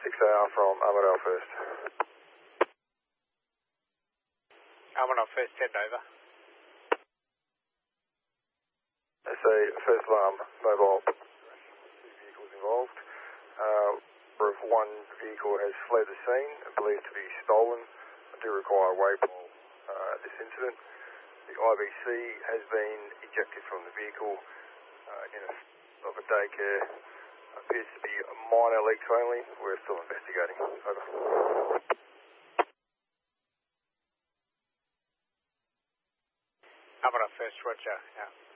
6AR from Armadale First. Armadale First, send over. SA First Alarm, mobile. 2 vehicles involved. Roof 1 vehicle has fled the scene and believed to be stolen. I do require a waypole at this incident. The IBC has been ejected from the vehicle of a daycare. Appears to be minor leaks only. We're still investigating. Over. Armadale First, roger. Yeah.